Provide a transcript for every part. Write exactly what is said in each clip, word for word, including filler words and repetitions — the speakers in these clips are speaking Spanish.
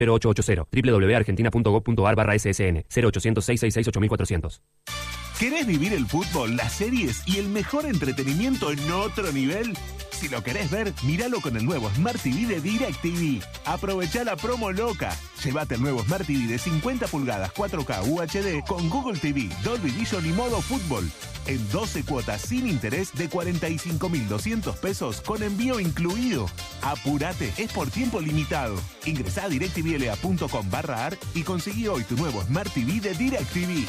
cero ocho ocho cero, doble u doble u doble u punto argentina punto gob punto ar barra ese ese ene, cero ochocientos, seiscientos sesenta y seis, ocho mil cuatrocientos. ¿Querés vivir el fútbol, las series y el mejor entretenimiento en otro nivel? Si lo querés ver, míralo con el nuevo Smart T V de DirecTV. Aprovechá la promo loca. Llévate el nuevo Smart T V de cincuenta pulgadas cuatro K U H D con Google T V, Dolby Vision y modo fútbol. En doce cuotas sin interés de cuarenta y cinco mil doscientos pesos con envío incluido. Apurate, es por tiempo limitado. Ingresá a directvla punto com barra ar y conseguí hoy tu nuevo Smart T V de DirecTV.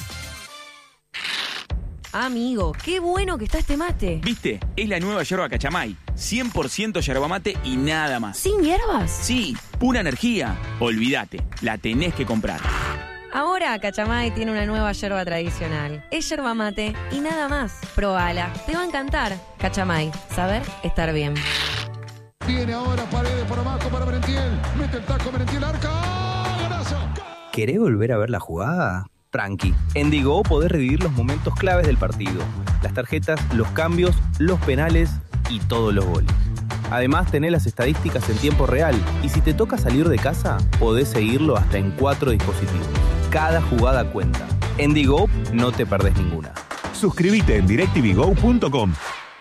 Amigo, qué bueno que está este mate. ¿Viste? Es la nueva yerba Cachamay. cien por ciento yerba mate y nada más. ¿Sin hierbas? Sí, pura energía. Olvídate, la tenés que comprar. Ahora Cachamay tiene una nueva yerba tradicional. Es yerba mate y nada más. Probala, te va a encantar. Cachamay, saber estar bien. Viene ahora Paredes por abajo para Merentiel. Mete el taco Merentiel, arca. ¡Golazo! ¿Querés volver a ver la jugada? Tranqui, en Digo podés revivir los momentos claves del partido, las tarjetas, los cambios, los penales y todos los goles. Además tenés las estadísticas en tiempo real y si te toca salir de casa, podés seguirlo hasta en cuatro dispositivos. Cada jugada cuenta. En Digo no te perdés ninguna. Suscríbete en directvgo punto com.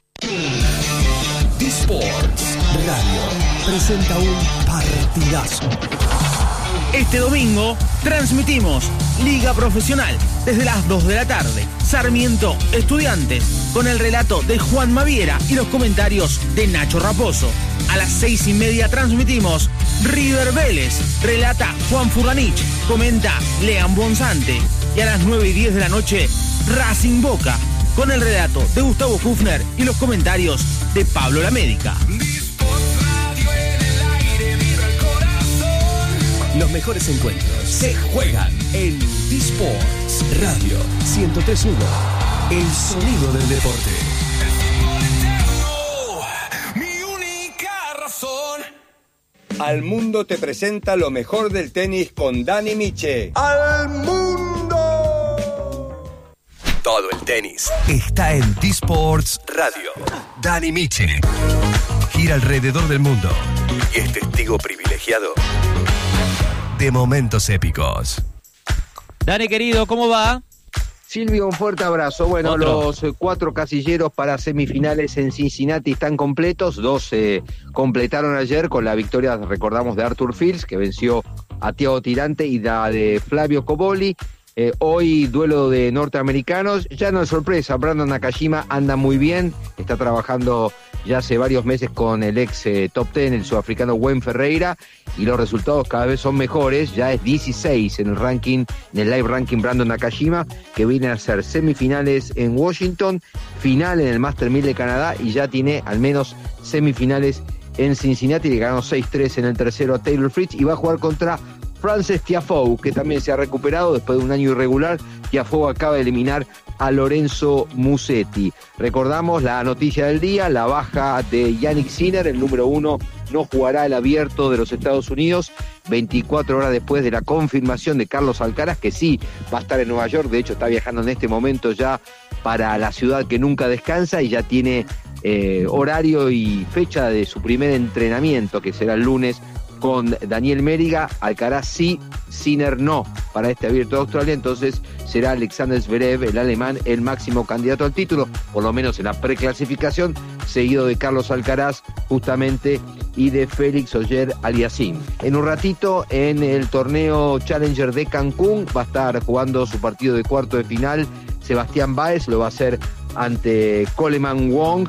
D-Sports Radio presenta un partidazo. Este domingo transmitimos Liga Profesional desde las dos de la tarde. Sarmiento Estudiantes con el relato de Juan Maviera y los comentarios de Nacho Raposo. A las seis y media transmitimos River Vélez. Relata Juan Furlanich, comenta Lean Bonzante. Y a las nueve y diez de la noche Racing Boca con el relato de Gustavo Kufner y los comentarios de Pablo Lamédica. Los mejores encuentros se juegan en D-Sports Radio ciento tres punto uno. El sonido del deporte. Mi única razón. Al Mundo te presenta lo mejor del tenis con Dani Miche. ¡Al mundo! Todo el tenis está en D-Sports Radio. Dani Miche gira alrededor del mundo y es testigo privilegiado de momentos épicos. Dani, querido, ¿cómo va? Silvio, un fuerte abrazo. Bueno, Otro. los eh, cuatro casilleros para semifinales en Cincinnati están completos. Dos se eh, completaron ayer con la victoria, recordamos, de Arthur Fils, que venció a Thiago Tirante, y la de Flavio Cobolli. Eh, hoy duelo de norteamericanos. Ya no es sorpresa, Brandon Nakashima anda muy bien, está trabajando ya hace varios meses con el ex eh, top ten, el sudafricano Wayne Ferreira, y los resultados cada vez son mejores. Ya es dieciséis en el ranking, en el live ranking Brandon Nakashima, que viene a hacer semifinales en Washington, final en el Master mil de Canadá, y ya tiene al menos semifinales en Cincinnati. Le ganó seis tres en el tercero a Taylor Fritz y va a jugar contra Frances Tiafoe, que también se ha recuperado después de un año irregular. Tiafoe acaba de eliminar a Lorenzo Musetti. Recordamos la noticia del día, la baja de Yannick Sinner, el número uno, no jugará el Abierto de los Estados Unidos, veinticuatro horas después de la confirmación de Carlos Alcaraz, que sí va a estar en Nueva York. De hecho está viajando en este momento ya para la ciudad que nunca descansa y ya tiene eh, horario y fecha de su primer entrenamiento, que será el lunes, con Daniel Mériga. Alcaraz sí, Sinner no para este Abierto de Australia. Entonces será Alexander Zverev, el alemán, el máximo candidato al título, por lo menos en la preclasificación, seguido de Carlos Alcaraz justamente y de Félix Auger-Aliassime. En un ratito, en el torneo Challenger de Cancún, va a estar jugando su partido de cuarto de final Sebastián Báez, lo va a hacer ante Coleman Wong.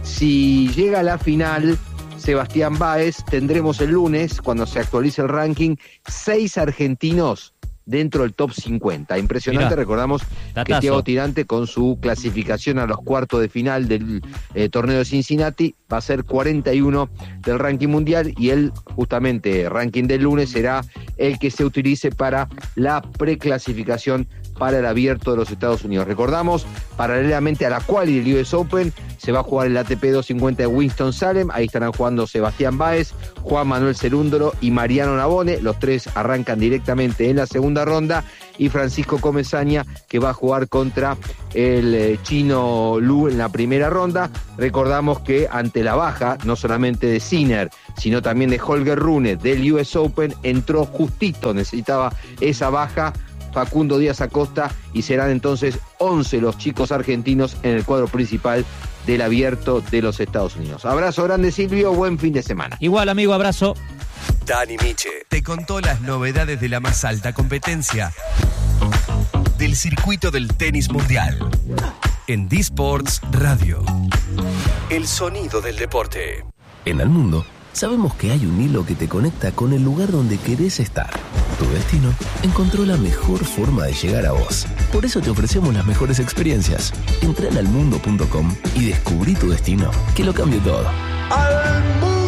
Si llega a la final Sebastián Báez, tendremos el lunes, cuando se actualice el ranking, seis argentinos dentro del top cincuenta. Impresionante. Mirá, recordamos datazo. Que Thiago Tirante, con su clasificación a los cuartos de final del eh, torneo de Cincinnati, va a ser cuarenta y uno del ranking mundial, y el justamente ranking del lunes será el que se utilice para la preclasificación para el Abierto de los Estados Unidos. Recordamos, paralelamente a la quali del U S Open, se va a jugar el A T P doscientos cincuenta de Winston-Salem. Ahí estarán jugando Sebastián Báez, Juan Manuel Cerúndolo y Mariano Navone. Los tres arrancan directamente en la segunda ronda. y Francisco Comesaña, que va a jugar contra el eh, chino Lu en la primera ronda. Recordamos que ante la baja, no solamente de Sinner, sino también de Holger Rune del U S Open, entró justito, necesitaba esa baja Facundo Díaz Acosta, y serán entonces once los chicos argentinos en el cuadro principal del Abierto de los Estados Unidos. Abrazo grande, Silvio, buen fin de semana. Igual, amigo, abrazo. Dani Miche te contó las novedades de la más alta competencia del circuito del tenis mundial en D-Sports Radio. El sonido del deporte. En el mundo sabemos que hay un hilo que te conecta con el lugar donde querés estar. Tu destino encontró la mejor forma de llegar a vos. Por eso te ofrecemos las mejores experiencias. Entra en almundo punto com y descubrí tu destino, que lo cambie todo. ¡Al mundo!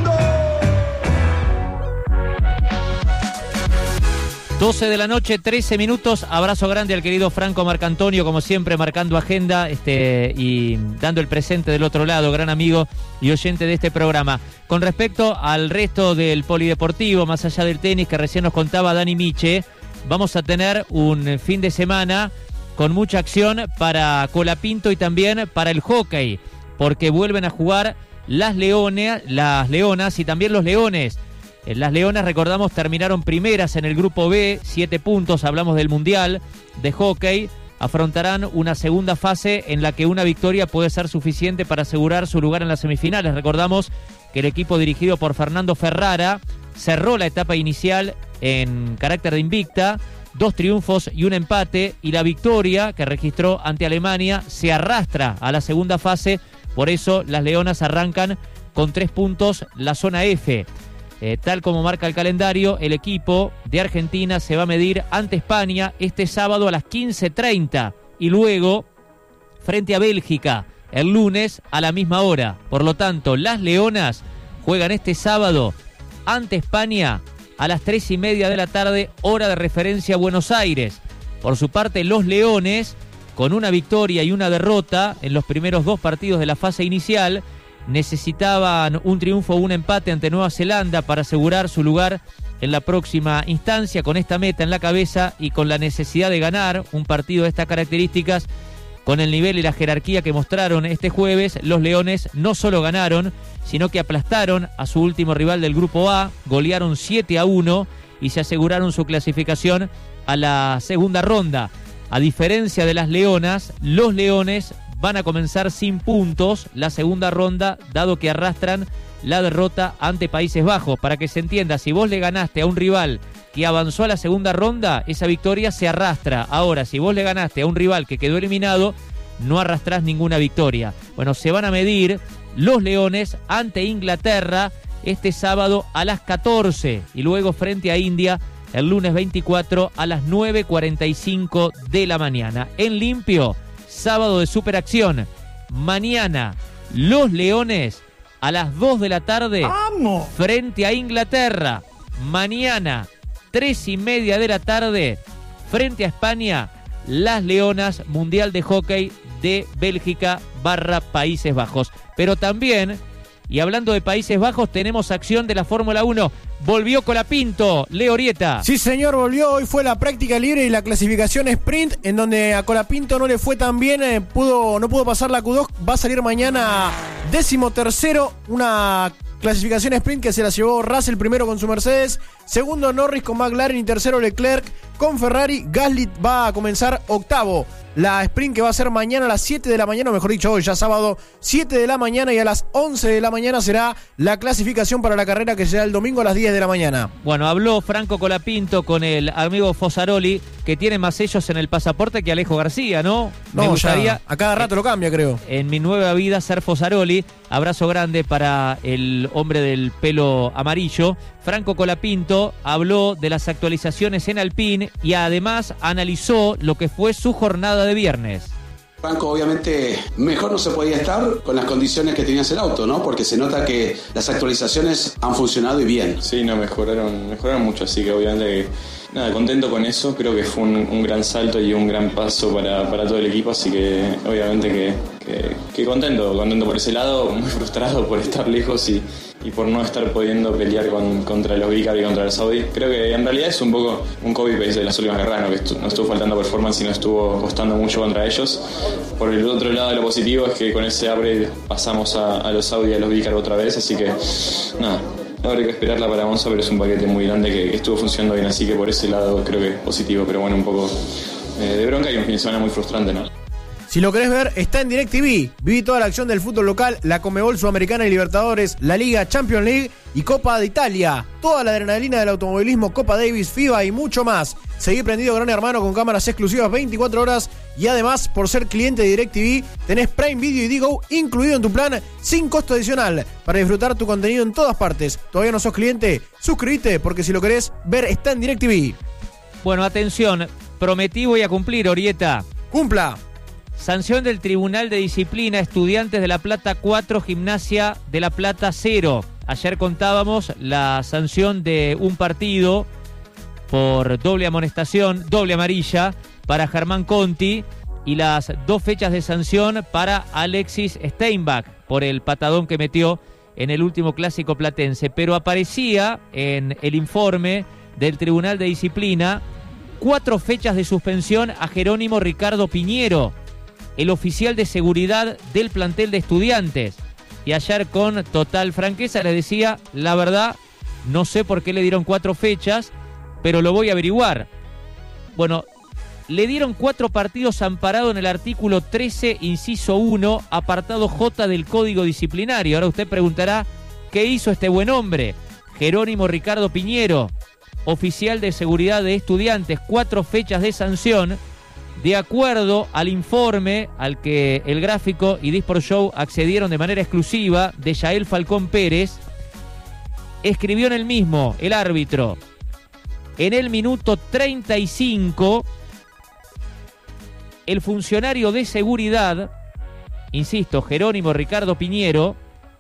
doce de la noche, trece minutos. Abrazo grande al querido Franco Marcantonio, como siempre, marcando agenda este, y dando el presente del otro lado, gran amigo y oyente de este programa. Con respecto al resto del polideportivo, más allá del tenis que recién nos contaba Dani Miche, vamos a tener un fin de semana con mucha acción para Colapinto y también para el hockey, porque vuelven a jugar las leones, las leonas y también los leones. Las leonas, recordamos, terminaron primeras en el grupo B, siete puntos, hablamos del Mundial de Hockey. Afrontarán una segunda fase en la que una victoria puede ser suficiente para asegurar su lugar en las semifinales. Recordamos que el equipo dirigido por Fernando Ferrara cerró la etapa inicial en carácter de invicta, dos triunfos y un empate, y la victoria que registró ante Alemania se arrastra a la segunda fase. Por eso las leonas arrancan con tres puntos la zona F. Eh, tal como marca el calendario, el equipo de Argentina se va a medir ante España este sábado a las quince treinta y luego frente a Bélgica el lunes a la misma hora. Por lo tanto, las leonas juegan este sábado ante España a las tres y media de la tarde, hora de referencia Buenos Aires. Por su parte, los leones, con una victoria y una derrota en los primeros dos partidos de la fase inicial, necesitaban un triunfo o un empate ante Nueva Zelanda para asegurar su lugar en la próxima instancia. Con esta meta en la cabeza y con la necesidad de ganar un partido de estas características, con el nivel y la jerarquía que mostraron este jueves, los leones no solo ganaron, sino que aplastaron a su último rival del grupo A, golearon siete a uno y se aseguraron su clasificación a la segunda ronda. A diferencia de las leonas, los leones van a comenzar sin puntos la segunda ronda, dado que arrastran la derrota ante Países Bajos. Para que se entienda, si vos le ganaste a un rival que avanzó a la segunda ronda, esa victoria se arrastra. Ahora, si vos le ganaste a un rival que quedó eliminado, no arrastrás ninguna victoria. Bueno, se van a medir los leones ante Inglaterra este sábado a las catorce y luego frente a India el lunes veinticuatro a las nueve cuarenta y cinco de la mañana. En limpio, sábado de superacción. Mañana, los leones a las dos de la tarde ¡Vamos! Frente a Inglaterra. Mañana, tres y media de la tarde, frente a España, las leonas, Mundial de Hockey de Bélgica barra Países Bajos. Pero también, y hablando de Países Bajos, tenemos acción de la Fórmula uno. Volvió Colapinto, Leo Orieta. Sí, señor, volvió. Hoy fue la práctica libre y la clasificación sprint, en donde a Colapinto no le fue tan bien, eh, pudo, no pudo pasar la Q dos. Va a salir mañana décimo tercero, una clasificación sprint que se la llevó Russell primero con su Mercedes, segundo Norris con McLaren y tercero Leclerc con Ferrari. Gasly va a comenzar octavo. La sprint que va a ser mañana a las siete de la mañana, o mejor dicho hoy ya sábado, siete de la mañana, y a las once de la mañana será la clasificación para la carrera, que será el domingo a las diez de la mañana. Bueno, habló Franco Colapinto con el amigo Fosaroli, que tiene más sellos en el pasaporte que Alejo García, ¿no? No, Me gustaría ya, a cada rato lo cambia, creo. En mi nueva vida ser Fosaroli. Abrazo grande para el hombre del pelo amarillo. Franco Colapinto habló de las actualizaciones en Alpine y además analizó lo que fue su jornada de viernes. Franco, obviamente mejor no se podía estar con las condiciones que tenías el auto, ¿no? Porque se nota que las actualizaciones han funcionado y bien. Sí, no, mejoraron, mejoraron mucho, así que obviamente nada, contento con eso. Creo que fue un, un gran salto y un gran paso para, para todo el equipo, así que obviamente que, que, que contento, contento por ese lado, muy frustrado por estar lejos y, y por no estar pudiendo pelear con, contra los Vicar y contra el Saudi. Creo que en realidad es un poco un copy-paste de las últimas guerras, ¿no? Que estu- no estuvo faltando performance y no estuvo costando mucho contra ellos. Por el otro lado, lo positivo es que con ese upgrade pasamos a, a los Saudi y a los Vicar otra vez, así que nada. Habrá que esperarla para Monza, pero es un paquete muy grande que, que estuvo funcionando bien, así que por ese lado creo que es positivo, pero bueno, un poco eh, de bronca y un fin de semana muy frustrante, ¿no? Si lo querés ver, está en DirecTV. Viví toda la acción del fútbol local, la Conmebol Sudamericana y Libertadores, la Liga, Champions League y Copa de Italia. Toda la adrenalina del automovilismo, Copa Davis, FIBA y mucho más. Seguí prendido Gran Hermano con cámaras exclusivas veinticuatro horas y además, por ser cliente de DirecTV, tenés Prime Video y Digo incluido en tu plan sin costo adicional para disfrutar tu contenido en todas partes. ¿Todavía no sos cliente? Suscríbete porque si lo querés ver, está en DirecTV. Bueno, atención, prometí voy a cumplir, Orieta. ¡Cumpla! Sanción del Tribunal de Disciplina, Estudiantes de La Plata cuatro, Gimnasia de La Plata cero. Ayer contábamos la sanción de un partido por doble amonestación, doble amarilla para Germán Conti y las dos fechas de sanción para Alexis Steinbach por el patadón que metió en el último clásico platense. Pero aparecía en el informe del Tribunal de Disciplina cuatro fechas de suspensión a Jerónimo Ricardo Piñero, el oficial de seguridad del plantel de Estudiantes. Y ayer con total franqueza le decía, la verdad, no sé por qué le dieron cuatro fechas, pero lo voy a averiguar. Bueno, le dieron cuatro partidos amparado en el artículo trece, inciso uno, apartado J del Código Disciplinario. Ahora usted preguntará, ¿qué hizo este buen hombre? Jerónimo Ricardo Piñero, oficial de seguridad de Estudiantes, cuatro fechas de sanción. De acuerdo al informe al que el Gráfico y Disport Show accedieron de manera exclusiva de Yael Falcón Pérez, escribió en el mismo el árbitro, en el minuto treinta y cinco, el funcionario de seguridad, insisto, Jerónimo Ricardo Piñero,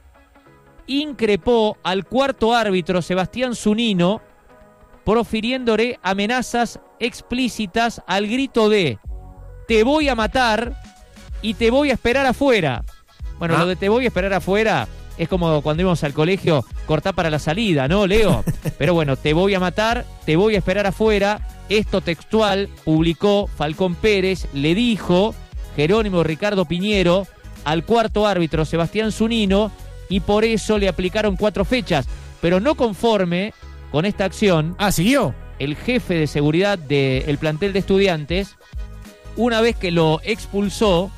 increpó al cuarto árbitro Sebastián Zunino, profiriéndole amenazas explícitas al grito de te voy a matar y te voy a esperar afuera. Bueno, ah. lo de te voy a esperar afuera es como cuando íbamos al colegio, cortá para la salida, ¿no, Leo? Pero bueno, te voy a matar, te voy a esperar afuera. Esto textual publicó Falcón Pérez, le dijo Jerónimo Ricardo Piñero al cuarto árbitro Sebastián Zunino y por eso le aplicaron cuatro fechas. Pero no conforme con esta acción, ah, ¿siguió? El jefe de seguridad del plantel de Estudiantes, una vez que lo expulsó,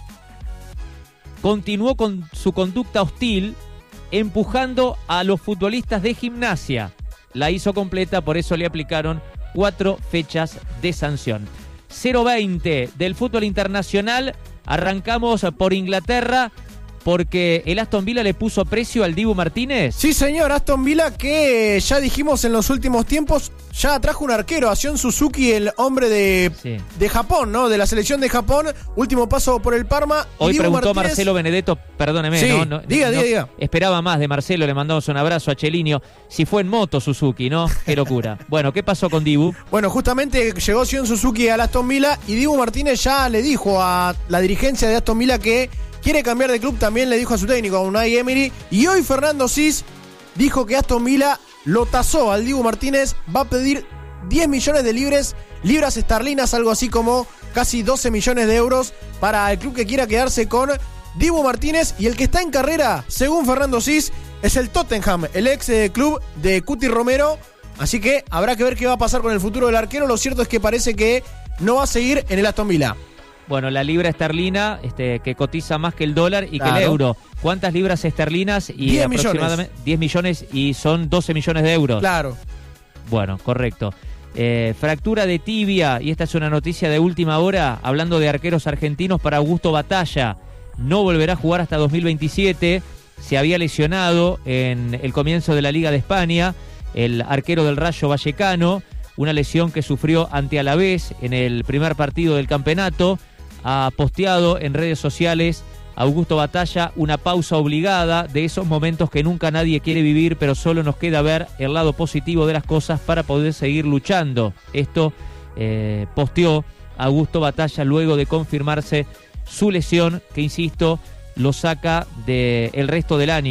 continuó con su conducta hostil, empujando a los futbolistas de Gimnasia. La hizo completa, por eso le aplicaron cuatro fechas de sanción. cero veinte del fútbol internacional, arrancamos por Inglaterra, porque el Aston Villa le puso precio al Dibu Martínez. Sí, señor, Aston Villa que ya dijimos en los últimos tiempos, ya trajo un arquero, a Sion Suzuki, el hombre de, sí. de Japón, ¿no? De la selección de Japón, último paso por el Parma. Hoy Dibu preguntó Martínez... Marcelo Benedetto, perdóneme, sí, ¿no? no diga, no, diga, diga. Esperaba más de Marcelo, le mandamos un abrazo a Chelinio. Si fue en moto Suzuki, ¿no? Qué locura. Bueno, ¿qué pasó con Dibu? Bueno, justamente llegó Sion Suzuki al Aston Villa y Dibu Martínez ya le dijo a la dirigencia de Aston Villa que quiere cambiar de club, también le dijo a su técnico, a Unai Emery. Y hoy Fernando Cis dijo que Aston Villa lo tasó al Dibu Martínez, va a pedir diez millones de libres, libras esterlinas, algo así como casi doce millones de euros para el club que quiera quedarse con Dibu Martínez. Y el que está en carrera, según Fernando Cis, es el Tottenham, el ex eh, club de Cuti Romero. Así que habrá que ver qué va a pasar con el futuro del arquero. Lo cierto es que parece que no va a seguir en el Aston Villa. Bueno, la libra esterlina, este, que cotiza más que el dólar y claro. que el euro. ¿Cuántas libras esterlinas? Y diez aproximadamente millones. diez millones y son doce millones de euros. Claro. Bueno, correcto. Eh, fractura de tibia, y esta es una noticia de última hora, hablando de arqueros argentinos, para Augusto Batalla. No volverá a jugar hasta dos mil veintisiete. Se había lesionado en el comienzo de la Liga de España, el arquero del Rayo Vallecano, una lesión que sufrió ante Alavés en el primer partido del campeonato. Ha posteado en redes sociales Augusto Batalla una pausa obligada de esos momentos que nunca nadie quiere vivir, pero solo nos queda ver el lado positivo de las cosas para poder seguir luchando. Esto eh, posteó Augusto Batalla luego de confirmarse su lesión, que insisto, lo saca del resto del año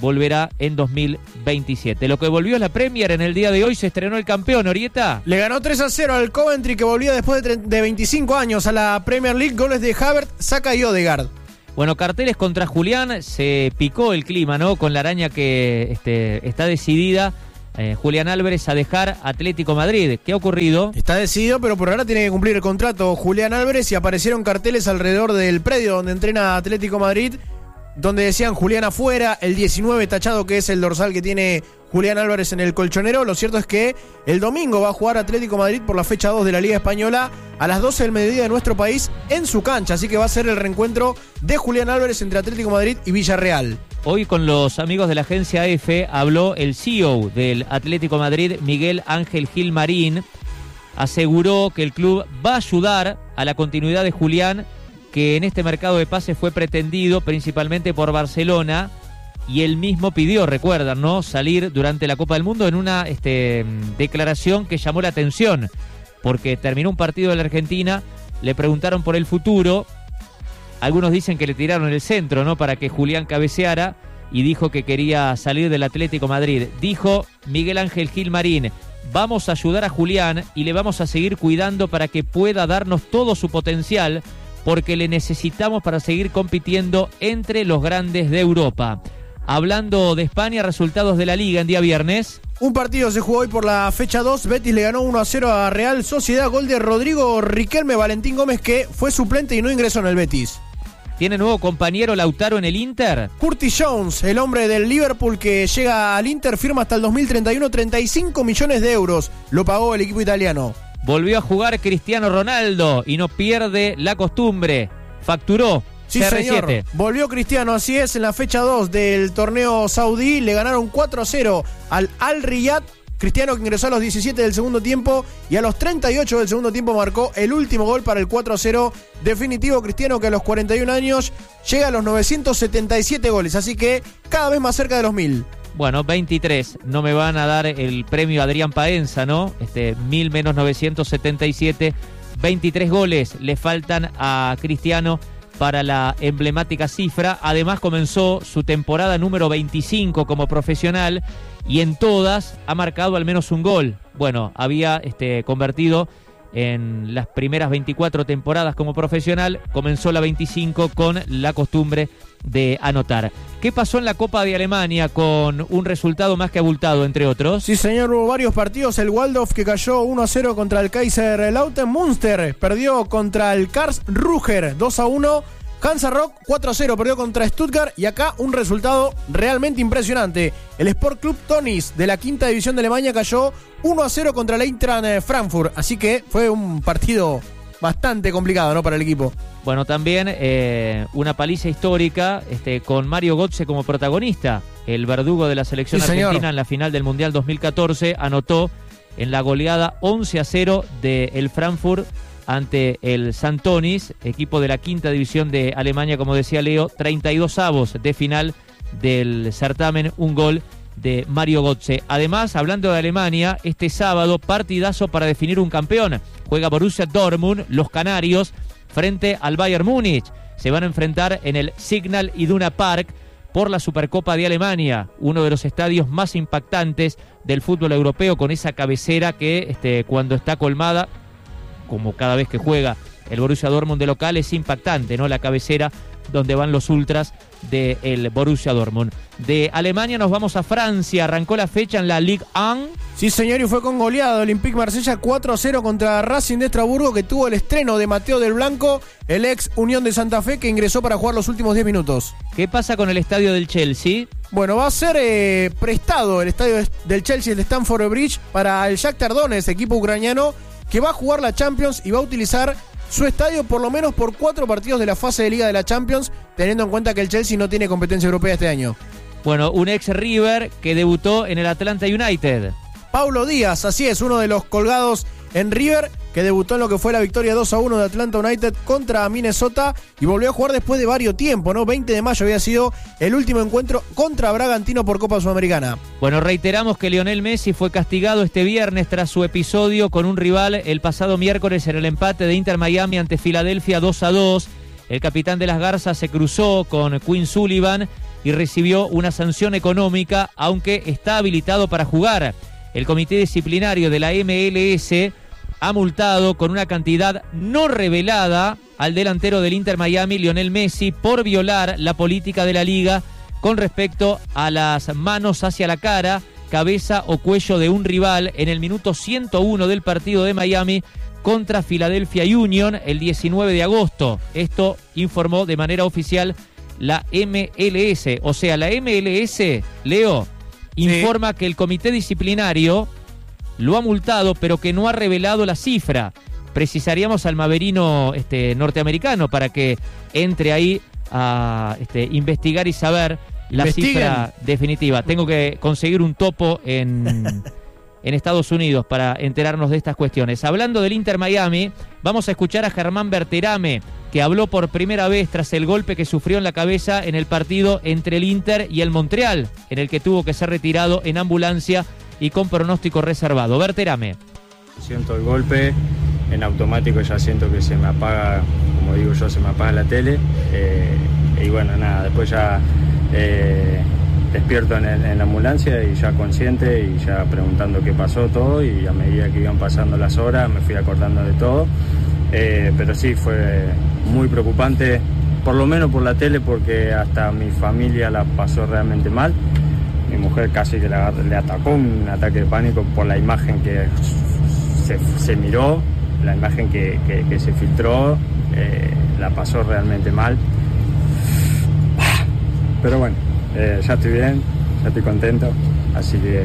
volverá en dos mil veintisiete. Lo que volvió es la Premier en el día de hoy, se estrenó el campeón, Orieta. Le ganó tres a cero al Coventry, que volvía después de, de veinticinco años a la Premier League. Goles de Havertz, Saka y Odegaard. Bueno, carteles contra Julián, se picó el clima, ¿no? Con la araña que este, está decidida, eh, Julián Álvarez, a dejar Atlético Madrid. ¿Qué ha ocurrido? Está decidido, pero por ahora tiene que cumplir el contrato Julián Álvarez, y aparecieron carteles alrededor del predio donde entrena Atlético Madrid, donde decían Julián afuera, el diecinueve tachado, que es el dorsal que tiene Julián Álvarez en el colchonero. Lo cierto es que el domingo va a jugar Atlético Madrid por la fecha dos de la Liga Española a las doce del mediodía de nuestro país en su cancha, así que va a ser el reencuentro de Julián Álvarez entre Atlético Madrid y Villarreal. Hoy con los amigos de la agencia E F habló el C E O del Atlético Madrid, Miguel Ángel Gil Marín. Aseguró que el club va a ayudar a la continuidad de Julián, que en este mercado de pases fue pretendido principalmente por Barcelona, y él mismo pidió, recuerdan, ¿no?, salir durante la Copa del Mundo en una este, declaración que llamó la atención, porque terminó un partido de la Argentina, le preguntaron por el futuro, algunos dicen que le tiraron el centro, ¿no?, para que Julián cabeceara, y dijo que quería salir del Atlético Madrid. Dijo Miguel Ángel Gil Marín: vamos a ayudar a Julián y le vamos a seguir cuidando para que pueda darnos todo su potencial, porque le necesitamos para seguir compitiendo entre los grandes de Europa. Hablando de España, resultados de la Liga en día viernes. Un partido se jugó hoy por la fecha dos. Betis le ganó uno a cero a Real Sociedad. Gol de Rodrigo Riquelme. Valentín Gómez, que fue suplente y no ingresó en el Betis. ¿Tiene nuevo compañero Lautaro en el Inter? Curtis Jones, el hombre del Liverpool que llega al Inter, firma hasta el dos mil treinta y uno, treinta y cinco millones de euros. Lo pagó el equipo italiano. Volvió a jugar Cristiano Ronaldo y no pierde la costumbre. Facturó. Sí, C R siete. señor. Volvió Cristiano, así es, en la fecha dos del torneo saudí. Le ganaron cuatro a cero al Al Riyad. Cristiano, que ingresó a los diecisiete del segundo tiempo, y a los treinta y ocho del segundo tiempo marcó el último gol para el cuatro a cero definitivo. Cristiano, que a los cuarenta y un años llega a los novecientos setenta y siete goles, así que cada vez más cerca de los mil. Bueno, veintitrés. No me van a dar el premio Adrián Paenza, ¿no? Este, mil menos novecientos setenta y siete. veintitrés goles le faltan a Cristiano para la emblemática cifra. Además, comenzó su temporada número veinticinco como profesional y en todas ha marcado al menos un gol. Bueno, había este, convertido en las primeras veinticuatro temporadas como profesional, comenzó la veinticinco con la costumbre de anotar. ¿Qué pasó en la Copa de Alemania con un resultado más que abultado, entre otros? Sí, señor, hubo varios partidos. El Waldorf, que cayó uno a cero contra el Kaiserslautern. Münster perdió contra el Karlsruher dos a uno. Hansa Rock cuatro a cero perdió contra Stuttgart, y acá un resultado realmente impresionante. El Sport Club Tonis de la quinta división de Alemania cayó uno a cero contra el Eintracht Frankfurt, así que fue un partido bastante complicado, ¿no?, para el equipo. Bueno, también eh, una paliza histórica este, con Mario Götze como protagonista. El verdugo de la selección sí, argentina señor. En la final del Mundial dos mil catorce anotó en la goleada once a cero del Frankfurt ante el Santonis, equipo de la quinta división de Alemania, como decía Leo, treinta y dos avos de final del certamen, un gol de Mario Götze. Además, hablando de Alemania, este sábado partidazo para definir un campeón. Juega Borussia Dortmund, los canarios, frente al Bayern Múnich. Se van a enfrentar en el Signal Iduna Park por la Supercopa de Alemania, uno de los estadios más impactantes del fútbol europeo, con esa cabecera que este, cuando está colmada, como cada vez que juega el Borussia Dortmund de local, es impactante, ¿no?, la cabecera donde van los ultras del Borussia Dortmund. De Alemania nos vamos a Francia. Arrancó la fecha en la Ligue uno. Sí, señor, y fue con goleada Olympique Marsella cuatro a cero contra Racing de Estrasburgo, que tuvo el estreno de Mateo del Blanco, el ex Unión de Santa Fe, que ingresó para jugar los últimos diez minutos. ¿Qué pasa con el estadio del Chelsea? Bueno, va a ser eh, prestado el estadio del Chelsea, el de Stamford Bridge, para el Shakhtar Donetsk, equipo ucraniano, que va a jugar la Champions y va a utilizar su estadio por lo menos por cuatro partidos de la fase de Liga de la Champions, teniendo en cuenta que el Chelsea no tiene competencia europea este año. Bueno, un ex River que debutó en el Atlanta United. Paulo Díaz, así es, uno de los colgados en River, que debutó en lo que fue la victoria dos a uno de Atlanta United contra Minnesota y volvió a jugar después de varios tiempos, ¿no? veinte de mayo había sido el último encuentro contra Bragantino por Copa Sudamericana. Bueno, reiteramos que Lionel Messi fue castigado este viernes tras su episodio con un rival el pasado miércoles en el empate de Inter Miami ante Filadelfia dos a dos. El capitán de las Garzas se cruzó con Quinn Sullivan y recibió una sanción económica, aunque está habilitado para jugar. El comité disciplinario de la M L S ha multado con una cantidad no revelada al delantero del Inter Miami, Lionel Messi, por violar la política de la liga con respecto a las manos hacia la cara, cabeza o cuello de un rival en el minuto ciento uno del partido de Miami contra Philadelphia Union el diecinueve de agosto. Esto informó de manera oficial la M L S. O sea, la M L S, Leo, informa sí. que el comité disciplinario lo ha multado, pero que no ha revelado la cifra. Precisaríamos al maverino este, norteamericano para que entre ahí a este, investigar y saber la Investiguen. cifra definitiva. Tengo que conseguir un topo en, en Estados Unidos para enterarnos de estas cuestiones. Hablando del Inter Miami, vamos a escuchar a Germán Berterame, que habló por primera vez tras el golpe que sufrió en la cabeza en el partido entre el Inter y el Montreal, en el que tuvo que ser retirado en ambulancia y con pronóstico reservado. Berterame. Siento el golpe, en automático ya siento que se me apaga, como digo yo, se me apaga la tele. Eh, y bueno, nada, después ya eh, despierto en, el, en la ambulancia y ya consciente y ya preguntando qué pasó todo, y a medida que iban pasando las horas me fui acordando de todo. Eh, pero sí, fue muy preocupante, por lo menos por la tele, porque hasta mi familia la pasó realmente mal. Mi mujer casi que la, le atacó un ataque de pánico por la imagen que se, se miró, la imagen que, que, que se filtró, eh, la pasó realmente mal. Pero bueno, eh, ya estoy bien, ya estoy contento, así que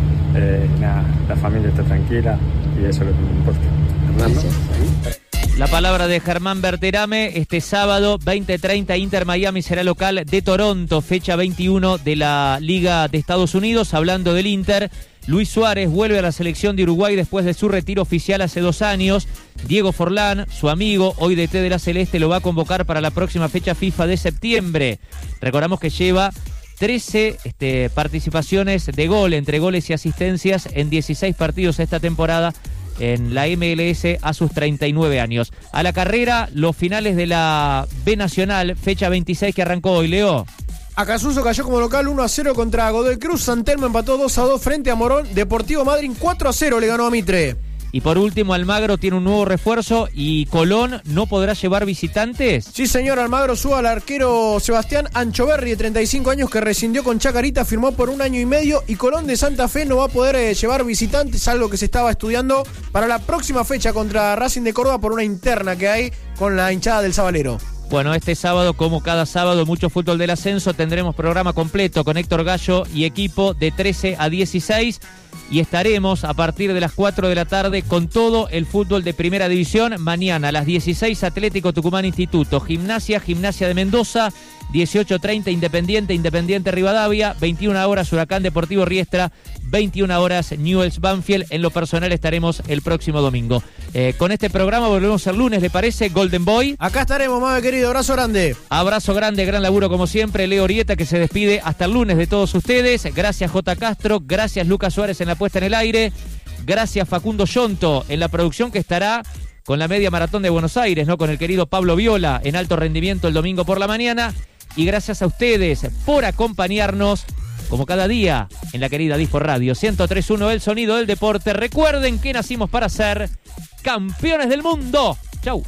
eh, nada, la familia está tranquila y eso es lo que me importa. Hernando, ¿ahí? La palabra de Germán Berterame. Este sábado, veinte treinta, Inter Miami será local de Toronto, fecha veintiuno de la Liga de Estados Unidos. Hablando del Inter, Luis Suárez vuelve a la selección de Uruguay después de su retiro oficial hace dos años. Diego Forlán, su amigo, hoy D T de la Celeste, lo va a convocar para la próxima fecha FIFA de septiembre. Recordamos que lleva trece este, participaciones de gol, entre goles y asistencias, en dieciséis partidos esta temporada en la M L S a sus treinta y nueve años. A la carrera, los finales de la B Nacional, fecha veintiséis que arrancó hoy, Leo. Acasuso cayó como local uno a cero contra Godoy Cruz. San Telmo empató dos a dos frente a Morón. Deportivo Madryn cuatro a cero le ganó a Mitre. Y por último, Almagro tiene un nuevo refuerzo y Colón no podrá llevar visitantes. Sí, señor, Almagro sube al arquero Sebastián Anchoverri, de treinta y cinco años, que rescindió con Chacarita, firmó por un año y medio, y Colón de Santa Fe no va a poder eh, llevar visitantes, algo que se estaba estudiando para la próxima fecha contra Racing de Córdoba por una interna que hay con la hinchada del Sabalero. Bueno, este sábado, como cada sábado, mucho fútbol del ascenso, tendremos programa completo con Héctor Gallo y equipo de trece a dieciséis. Y estaremos a partir de las cuatro de la tarde con todo el fútbol de Primera División. Mañana a las dieciséis, Atlético Tucumán Instituto, Gimnasia, Gimnasia de Mendoza, dieciocho treinta, Independiente, Independiente Rivadavia, veintiuna horas Huracán Deportivo Riestra, veintiuna horas Newell's Banfield. En lo personal estaremos el próximo domingo. Eh, con este programa volvemos el lunes, ¿le parece? Golden Boy. Acá estaremos, mame querido, abrazo grande. Abrazo grande, gran laburo como siempre. Leo Orieta, que se despide hasta el lunes de todos ustedes. Gracias J. Castro, gracias Lucas Suárez en la puesta en el aire, gracias Facundo Yonto en la producción, que estará con la media maratón de Buenos Aires, ¿no? Con el querido Pablo Viola en alto rendimiento el domingo por la mañana. Y gracias a ustedes por acompañarnos como cada día en la querida Dispo Radio ciento tres punto uno, el sonido del deporte. Recuerden que nacimos para ser campeones del mundo. Chau.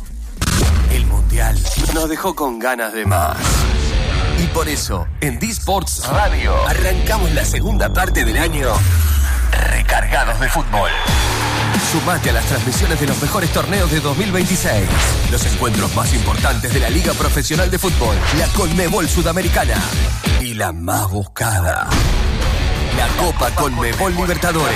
El Mundial nos dejó con ganas de más. Y por eso, en D-Sports Radio, arrancamos la segunda parte del año recargados de fútbol. Sumate a las transmisiones de los mejores torneos de dos mil veintiséis. Los encuentros más importantes de la Liga Profesional de Fútbol, la Conmebol Sudamericana y la más buscada, la Copa Conmebol Libertadores.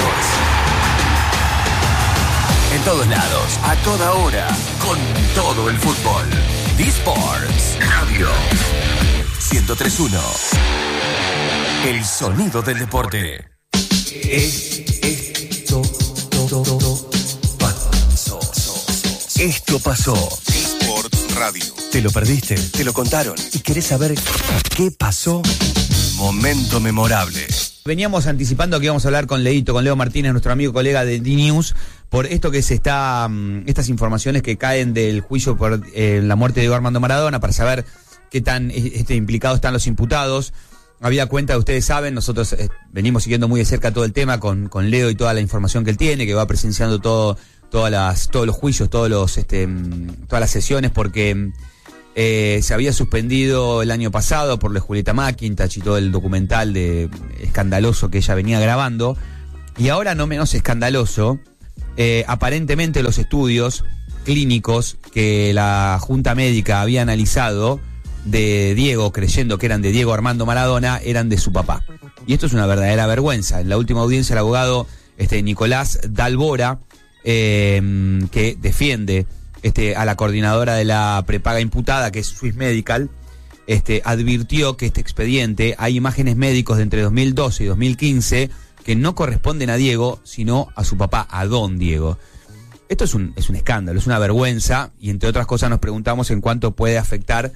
En todos lados, a toda hora, con todo el fútbol. D-Sports Radio ciento tres punto uno. El sonido del deporte. Es, esto, todo, todo, pasó. Esto pasó. D-Sports Radio. ¿Te lo perdiste? ¿Te lo contaron? ¿Y querés saber qué pasó? Momento memorable. Veníamos anticipando que íbamos a hablar con Leito, con Leo Martínez, nuestro amigo colega de D-News, por esto que se está, estas informaciones que caen del juicio por eh, la muerte de Diego Armando Maradona, para saber qué tan este, implicados están los imputados. había cuenta, ustedes saben, nosotros eh, venimos siguiendo muy de cerca todo el tema con, con Leo y toda la información que él tiene, que va presenciando todo, todas las, todos los juicios, todos los, este, todas las sesiones, porque eh, se había suspendido el año pasado por la Julieta McIntosh y todo el documental de escandaloso que ella venía grabando, y ahora no menos escandaloso, eh, aparentemente los estudios clínicos que la Junta Médica había analizado de Diego, creyendo que eran de Diego Armando Maradona, eran de su papá. Y esto es una verdadera vergüenza. En la última audiencia, el abogado este, Nicolás Dalbora, eh, que defiende este, a la coordinadora de la prepaga imputada, que es Swiss Medical, este, advirtió que este expediente, hay imágenes médicos de entre dos mil doce y dos mil quince que no corresponden a Diego, sino a su papá, a don Diego. Esto es un, es un escándalo, es una vergüenza, y entre otras cosas nos preguntamos en cuánto puede afectar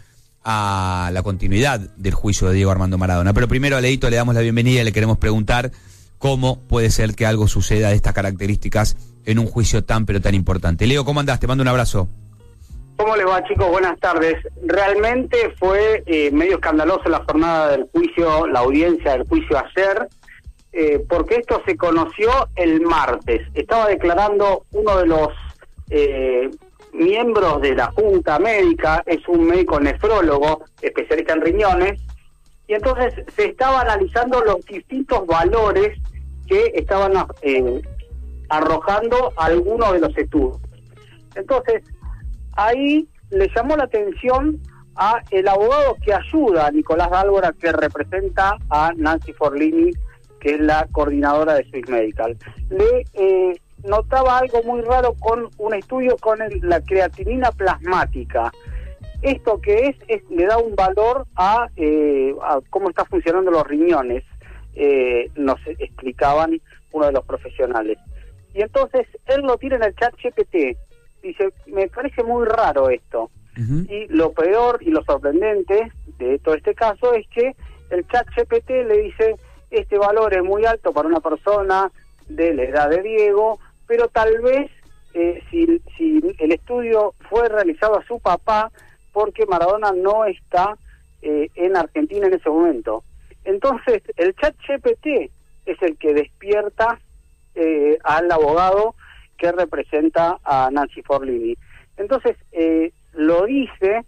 a la continuidad del juicio de Diego Armando Maradona. Pero primero a Leito le damos la bienvenida y le queremos preguntar cómo puede ser que algo suceda de estas características en un juicio tan pero tan importante. Leo, ¿cómo andás? Te mando un abrazo. ¿Cómo les va, chicos? Buenas tardes. Realmente fue eh, medio escandaloso la jornada del juicio, la audiencia del juicio ayer, eh, porque esto se conoció el martes. Estaba declarando uno de los eh, miembros de la Junta Médica, es un médico nefrólogo, especialista en riñones, y entonces se estaba analizando los distintos valores que estaban eh, arrojando algunos de los estudios. Entonces, ahí le llamó la atención a el abogado que ayuda a Nicolás Dalbora, que representa a Nancy Forlini, que es la coordinadora de Swiss Medical. Le eh, notaba algo muy raro con un estudio con el, la creatinina plasmática. Esto que es, es le da un valor a, eh, a cómo están funcionando los riñones, eh, nos explicaban uno de los profesionales. Y entonces él lo tira en el chat G P T. Dice, me parece muy raro esto. Uh-huh. Y lo peor y lo sorprendente de todo este caso es que el chat G P T le dice, este valor es muy alto para una persona de la edad de Diego, pero tal vez eh, si, si el estudio fue realizado a su papá, porque Maradona no está eh, en Argentina en ese momento. Entonces, el chat G P T es el que despierta eh, al abogado que representa a Nancy Forlini. Entonces, eh, lo dice,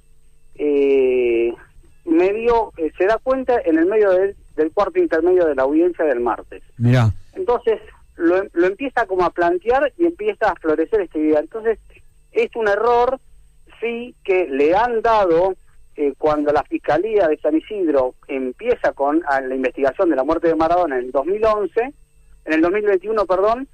eh, medio, eh, se da cuenta en el medio del, del cuarto intermedio de la audiencia del martes. Mirá. Entonces, lo, lo empieza como a plantear y empieza a florecer esta idea. Entonces, es un error, sí, que le han dado eh, cuando la Fiscalía de San Isidro empieza con a, la investigación de la muerte de Maradona en el dos mil once, en el dos mil veintiuno, perdón,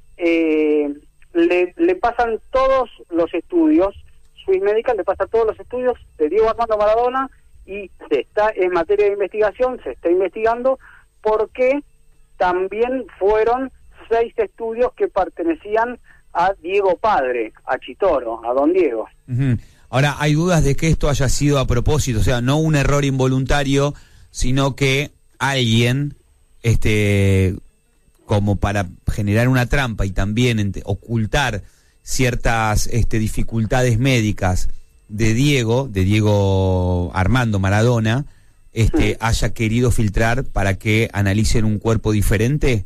eh, le, le pasan todos los estudios, Swiss Medical le pasa todos los estudios de Diego Armando Maradona y se está en materia de investigación, se está investigando porque también fueron seis estudios que pertenecían a Diego padre, a Chitoro, a don Diego. Uh-huh. Ahora, hay dudas de que esto haya sido a propósito, o sea, no un error involuntario, sino que alguien, este, como para generar una trampa y también ent- ocultar ciertas este, dificultades médicas de Diego, de Diego Armando Maradona, este, sí. haya querido filtrar para que analicen un cuerpo diferente.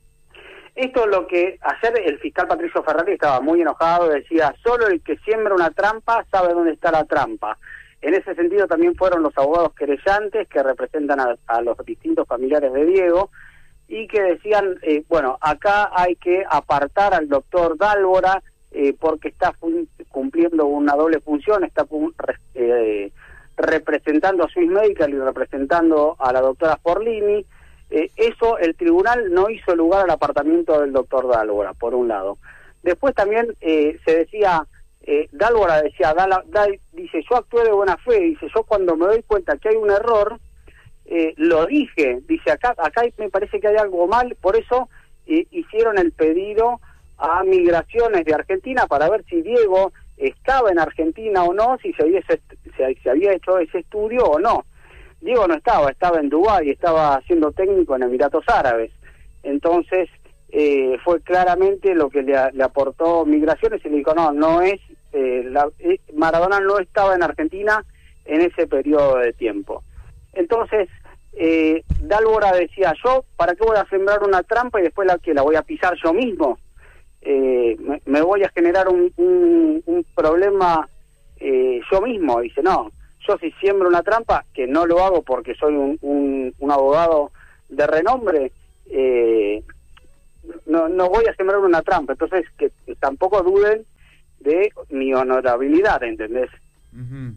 Esto es lo que ayer el fiscal Patricio Ferrari estaba muy enojado, decía, solo el que siembra una trampa sabe dónde está la trampa. En ese sentido también fueron los abogados querellantes que representan a, a los distintos familiares de Diego y que decían, eh, bueno, acá hay que apartar al doctor Dalbora eh, porque está fun- cumpliendo una doble función, está eh, representando a Swiss Medical y representando a la doctora Forlini. Eh, eso el tribunal no hizo lugar al apartamiento del doctor Dalbora, por un lado. Después también eh, se decía, eh, Dalbora decía, Dal, Dal, dice, yo actué de buena fe, dice, yo cuando me doy cuenta que hay un error, eh, lo dije, dice, acá acá me parece que hay algo mal, por eso eh, hicieron el pedido a Migraciones de Argentina para ver si Diego estaba en Argentina o no, si se había, se, se había hecho ese estudio o no. Diego no estaba, estaba en Dubái, estaba siendo técnico en Emiratos Árabes. Entonces, eh, fue claramente lo que le, le aportó Migraciones y le dijo, no, no es, eh, la, eh, Maradona no estaba en Argentina en ese periodo de tiempo. Entonces, eh, Dálvora decía, yo, ¿para qué voy a sembrar una trampa y después la que la voy a pisar yo mismo? Eh, me, me voy a generar un, un, un problema eh, yo mismo. Dice, no, yo si siembro una trampa, que no lo hago porque soy un, un, un abogado de renombre, eh, no, no voy a sembrar una trampa. Entonces, que, que tampoco duden de mi honorabilidad, ¿entendés? Uh-huh.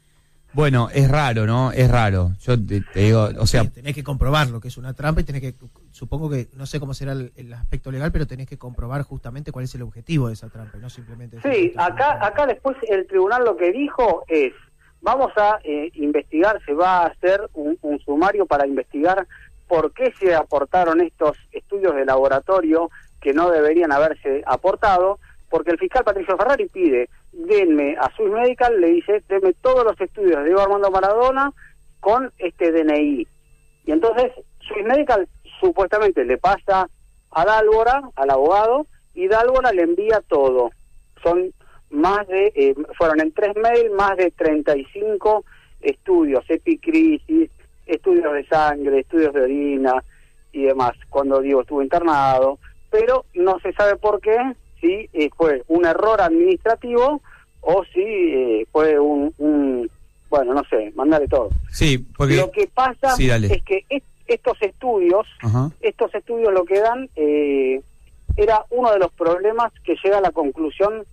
Bueno, es raro, ¿no? Es raro. Yo te, te digo, o sea... Sí, tenés que comprobar lo que es una trampa y tenés que, supongo que, no sé cómo será el, el aspecto legal, pero tenés que comprobar justamente cuál es el objetivo de esa trampa y no simplemente... Sí, acá, acá después el tribunal lo que dijo es, vamos a eh, investigar, se va a hacer un, un sumario para investigar por qué se aportaron estos estudios de laboratorio que no deberían haberse aportado, porque el fiscal Patricio Ferrari pide, denme a Swiss Medical, le dice, denme todos los estudios de Diego Armando Maradona con este D N I. Y entonces Swiss Medical supuestamente le pasa a Dálvora, al abogado, y Dálvora le envía todo. Son más de, eh, fueron en tres mails, más de treinta y cinco estudios, epicrisis, estudios de sangre, estudios de orina y demás, cuando Diego estuvo internado, pero no se sabe por qué, si eh, fue un error administrativo o si eh, fue un, un, bueno, no sé, mandarle todo. Sí, porque... Lo que pasa sí, es que est estos estudios, Ajá. estos estudios lo que dan, eh, era uno de los problemas que llega a la conclusión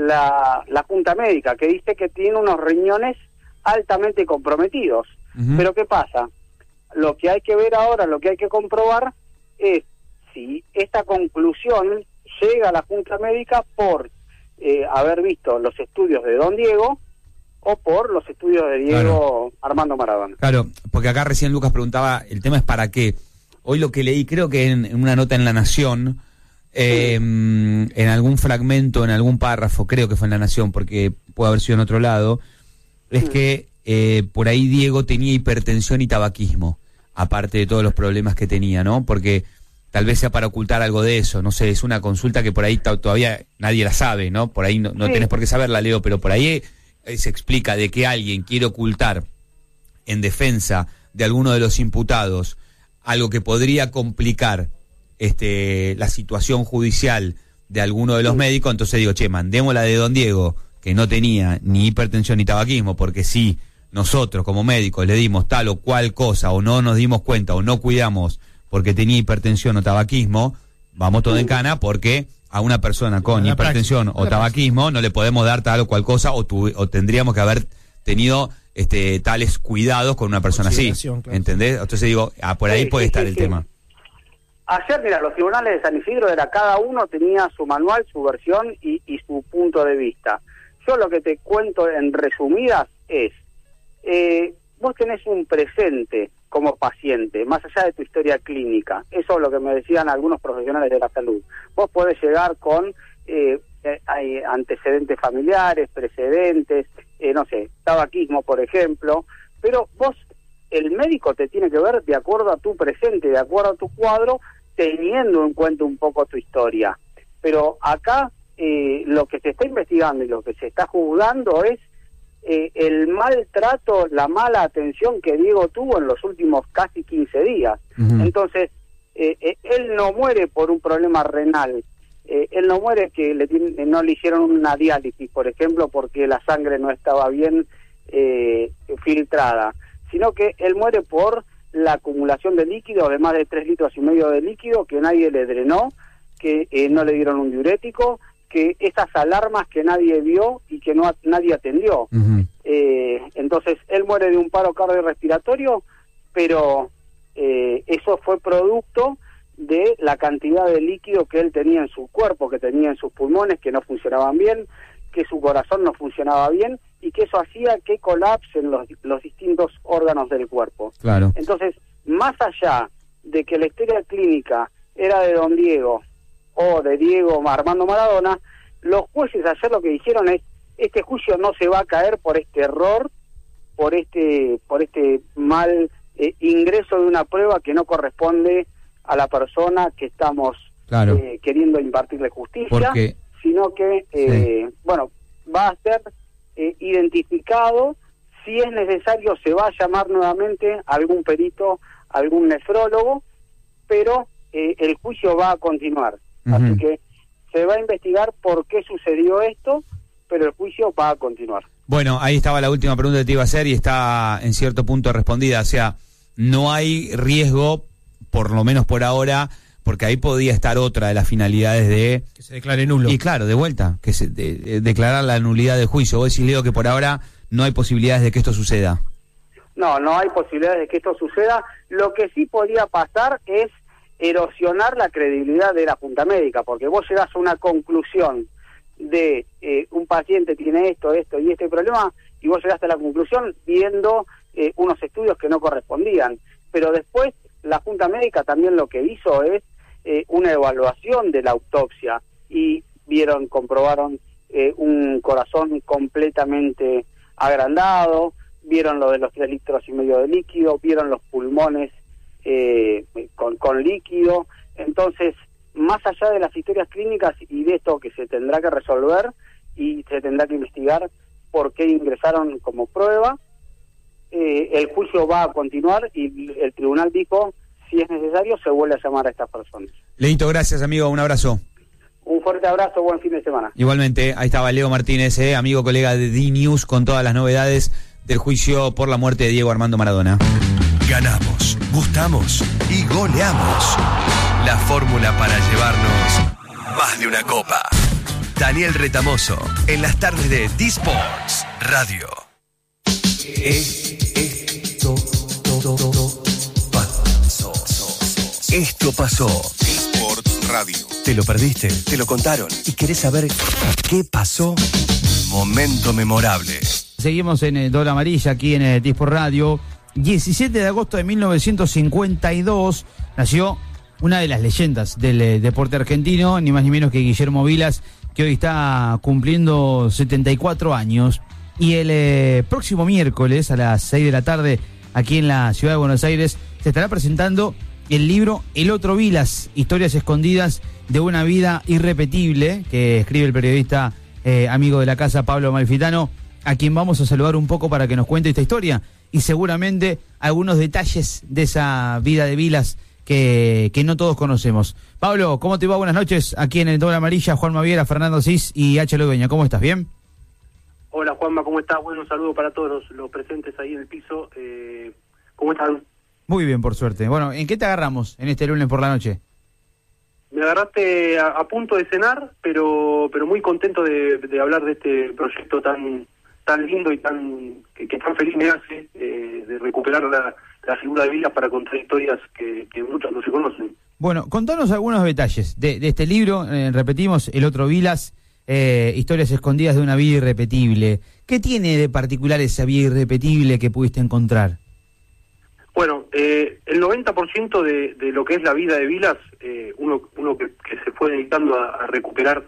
la, la Junta Médica, que dice que tiene unos riñones altamente comprometidos. Uh-huh. Pero ¿qué pasa? Lo que hay que ver ahora, lo que hay que comprobar es si esta conclusión llega a la Junta Médica por eh, haber visto los estudios de Don Diego o por los estudios de Diego claro. Armando Maradona. Claro, porque acá recién Lucas preguntaba, el tema es para qué. Hoy lo que leí, creo que en, en una nota en La Nación, eh, sí. en algún fragmento, en algún párrafo, creo que fue en La Nación, porque puede haber sido en otro lado, es sí. que eh, por ahí Diego tenía hipertensión y tabaquismo, aparte de todos los problemas que tenía, ¿no? Porque tal vez sea para ocultar algo de eso, no sé, es una consulta que por ahí todavía nadie la sabe, ¿no? Por ahí no, no sí. tenés por qué saberla, Leo, pero por ahí eh, se explica de que alguien quiere ocultar en defensa de alguno de los imputados algo que podría complicar este la situación judicial de alguno de los sí. médicos, entonces digo, che, mandemos la de Don Diego, que no tenía ni hipertensión ni tabaquismo, porque si nosotros como médicos le dimos tal o cual cosa, o no nos dimos cuenta, o no cuidamos porque tenía hipertensión o tabaquismo, vamos todo en cana, porque a una persona con la hipertensión práctica, o tabaquismo práctica. no le podemos dar tal o cual cosa, o, tu, o tendríamos que haber tenido este tales cuidados con una persona así, claro. ¿entendés? Entonces digo, ah, por ahí sí, puede sí, estar sí, el sí. tema. Ayer, mira, los tribunales de San Isidro, era cada uno tenía su manual, su versión y, y su punto de vista. Yo lo que te cuento en resumidas es, eh, vos tenés un presente como paciente, más allá de tu historia clínica. Eso es lo que me decían algunos profesionales de la salud. Vos podés llegar con eh, hay antecedentes familiares, precedentes, eh, no sé, tabaquismo, por ejemplo, pero vos, el médico te tiene que ver de acuerdo a tu presente, de acuerdo a tu cuadro, teniendo en cuenta un poco tu historia. Pero acá eh, lo que se está investigando y lo que se está juzgando es Eh, el maltrato, la mala atención que Diego tuvo en los últimos casi quince días. Uh-huh. Entonces, eh, eh, él no muere por un problema renal, eh, él no muere que le tiene, no le hicieron una diálisis, por ejemplo, porque la sangre no estaba bien eh, filtrada, sino que él muere por la acumulación de líquido, de más de tres litros y medio de líquido, que nadie le drenó, que eh, no le dieron un diurético, que esas alarmas que nadie vio y que no nadie atendió. Uh-huh. Eh, entonces, él muere de un paro cardiorrespiratorio, pero eh, eso fue producto de la cantidad de líquido que él tenía en su cuerpo, que tenía en sus pulmones, que no funcionaban bien, que su corazón no funcionaba bien, y que eso hacía que colapsen los, los distintos órganos del cuerpo. Claro. Entonces, más allá de que la historia clínica era de Don Diego, o de Diego Armando Maradona, los jueces ayer lo que dijeron es, este juicio no se va a caer por este error, por este por este mal eh, ingreso de una prueba que no corresponde a la persona que estamos claro. eh, queriendo impartirle justicia, Porque... sino que, eh, sí. bueno, va a ser eh, identificado, si es necesario se va a llamar nuevamente a algún perito algún nefrólogo, pero eh, el juicio va a continuar. Uh-huh. Así que se va a investigar por qué sucedió esto, pero el juicio va a continuar. Bueno, ahí estaba la última pregunta que te iba a hacer y está en cierto punto respondida. O sea, no hay riesgo, por lo menos por ahora, porque ahí podía estar otra de las finalidades de... Que se declare nulo. Y claro, de vuelta, que se de, de declarar la nulidad del juicio. Vos decís, Leo, que por ahora no hay posibilidades de que esto suceda. No, no hay posibilidades de que esto suceda. Lo que sí podría pasar es erosionar la credibilidad de la Junta Médica, porque vos llegás a una conclusión de eh, un paciente tiene esto, esto y este problema, y vos llegaste a la conclusión viendo eh, unos estudios que no correspondían. Pero después la Junta Médica también lo que hizo es eh, una evaluación de la autopsia y vieron, comprobaron eh, un corazón completamente agrandado, vieron lo de los tres litros y medio de líquido, vieron los pulmones eh, con, con líquido. Entonces, más allá de las historias clínicas y de esto que se tendrá que resolver y se tendrá que investigar por qué ingresaron como prueba, eh, el juicio va a continuar y el tribunal dijo, si es necesario, se vuelve a llamar a estas personas. Leito, gracias, amigo, un abrazo. Un fuerte abrazo, buen fin de semana. Igualmente, ahí estaba Leo Martínez, eh, amigo, colega de D-News, con todas las novedades del juicio por la muerte de Diego Armando Maradona. Ganamos, gustamos y goleamos. La fórmula para llevarnos más de una copa. Daniel Retamoso, en las tardes de D-Sports Radio. Esto pasó. Esto pasó. D-Sports Radio. ¿Te lo perdiste? ¿Te lo contaron? ¿Y querés saber qué pasó? Momento memorable. Seguimos en eh, Doble Amarilla, aquí en eh, D-Sports Radio. diecisiete de agosto de mil novecientos cincuenta y dos nació una de las leyendas del eh, deporte argentino, ni más ni menos que Guillermo Vilas, que hoy está cumpliendo setenta y cuatro años. Y el eh, próximo miércoles a las seis de la tarde, aquí en la ciudad de Buenos Aires, se estará presentando el libro El Otro Vilas, historias escondidas de una vida irrepetible, que escribe el periodista eh, amigo de la casa Pablo Amalfitano, a quien vamos a saludar un poco para que nos cuente esta historia y seguramente algunos detalles de esa vida de Vilas que, que no todos conocemos. Pablo, ¿cómo te va? Buenas noches. Aquí en el Doble Amarilla, Juan Maviera, Fernando Cis y H. Dueña. ¿Cómo estás? ¿Bien? Hola, Juanma, ¿cómo estás? Bueno, un saludo para todos los, los presentes ahí en el piso. Eh, ¿Cómo están? Muy bien, por suerte. Bueno, ¿en qué te agarramos en este lunes por la noche? Me agarraste a, a punto de cenar, pero pero muy contento de, de hablar de este proyecto tan tan lindo y tan que, que tan feliz me hace eh, de recuperar la, la figura de Vilas para contar historias que, que muchas no se conocen. Bueno, contanos algunos detalles de, de este libro. Eh, repetimos, El Otro Vilas, eh, historias escondidas de una vida irrepetible. ¿Qué tiene de particular esa vida irrepetible que pudiste encontrar? Bueno, eh, el noventa por ciento de, de lo que es la vida de Vilas, eh, uno uno que, que se fue dedicando a, a recuperar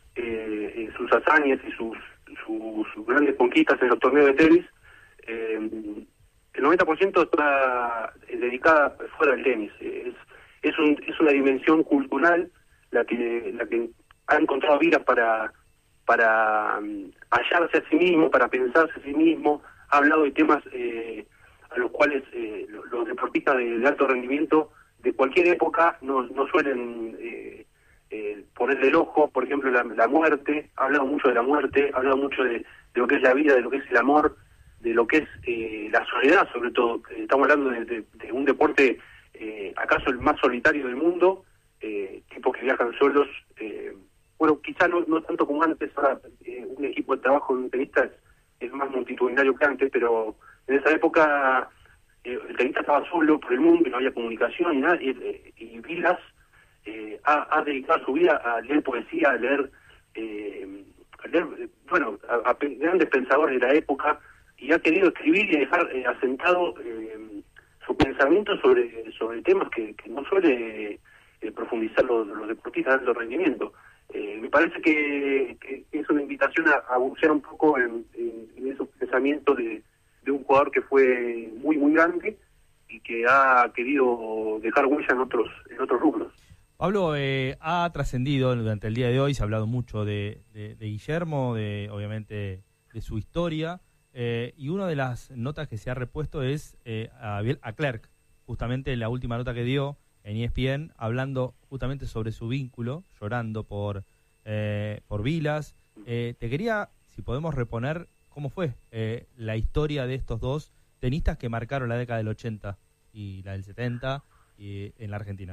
eh, sus hazañas y sus, sus, sus grandes conquistas en los torneos de tenis, eh, el noventa por ciento está dedicada fuera del tenis. Es, es, un, es una dimensión cultural la que la que ha encontrado Vilas para, para um, hallarse a sí mismo, para pensarse a sí mismo. Ha hablado de temas eh, a los cuales eh, los deportistas de, de alto rendimiento de cualquier época no, no suelen eh, eh, ponerle el ojo. Por ejemplo, la, la muerte. Ha hablado mucho de la muerte, ha hablado mucho de, de lo que es la vida, de lo que es el amor, de lo que es eh, la soledad, sobre todo. Estamos hablando de, de, de un deporte, eh, acaso el más solitario del mundo, eh, tipos que viajan solos. Eh, bueno, quizá no, no tanto como antes. Ahora eh, un equipo de trabajo de un tenista es, es más multitudinario que antes, pero en esa época eh, el tenista estaba solo por el mundo y no había comunicación y nada, y, y Vilas eh, ha, ha dedicado su vida a leer poesía, a leer, eh, a leer bueno, a, a grandes pensadores de la época, y ha querido escribir y dejar eh, asentado eh, su pensamiento sobre sobre temas que, que no suele eh, profundizar los, los deportistas de alto rendimiento. Eh, me parece que, que es una invitación a, a bucear un poco en, en, en esos pensamientos de de un jugador que fue muy muy grande y que ha querido dejar huella en otros en otros rubros. Pablo, eh, ha trascendido durante el día de hoy, se ha hablado mucho de, de, de Guillermo, de obviamente de su historia, eh, y una de las notas que se ha repuesto es eh, a, a Clerc, justamente la última nota que dio en E S P N, hablando justamente sobre su vínculo, llorando por, eh, por Vilas. Eh, te quería, si podemos reponer, cómo fue eh, la historia de estos dos tenistas que marcaron la década del ochenta y la del setenta y, en la Argentina.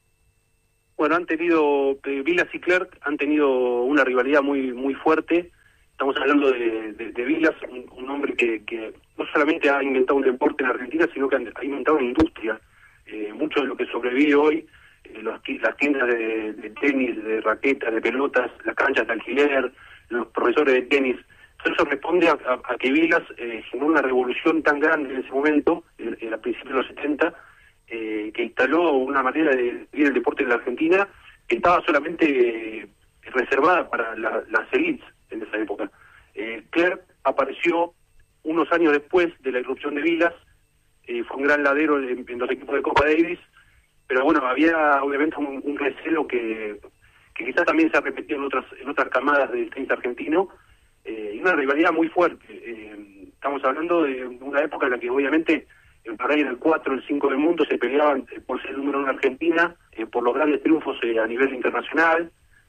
Bueno, han tenido, eh, Vilas y Clerc han tenido una rivalidad muy muy fuerte. Estamos hablando de, de, de Vilas, un, un hombre que, que no solamente ha inventado un deporte en Argentina, sino que ha inventado una industria. Eh, mucho de lo que sobrevive hoy, eh, los, las tiendas de, de tenis, de raquetas, de pelotas, las canchas de alquiler, los profesores de tenis, todo eso responde a, a, a que Vilas eh, generó una revolución tan grande en ese momento, en, en a principios de los setenta, eh, que instaló una manera de vivir el deporte en la Argentina que estaba solamente eh, reservada para la, las elites en esa época. Eh, Clerc apareció unos años después de la irrupción de Vilas, eh, fue un gran ladero en, en los equipos de Copa Davis, pero bueno, había obviamente un, un recelo que, que quizás también se ha repetido en otras en otras camadas del tenis argentino, eh, y una rivalidad muy fuerte. Eh, estamos hablando de una época en la que obviamente el por ahí en el cuatro, el cinco del mundo se peleaban eh, por ser el número uno en Argentina, eh, por los grandes triunfos eh, a nivel internacional.